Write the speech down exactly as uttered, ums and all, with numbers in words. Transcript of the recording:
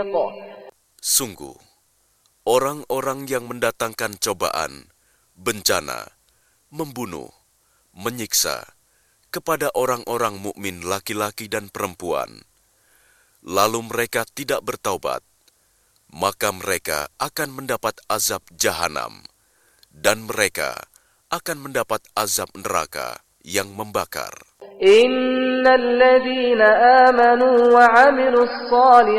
Sungguh, orang-orang yang mendatangkan cobaan, bencana, membunuh, menyiksa kepada orang-orang mukmin laki-laki dan perempuan, lalu mereka tidak bertaubat, maka mereka akan mendapat azab jahanam, dan mereka akan mendapat azab neraka yang membakar. Innal ladzina amanu wa 'amilus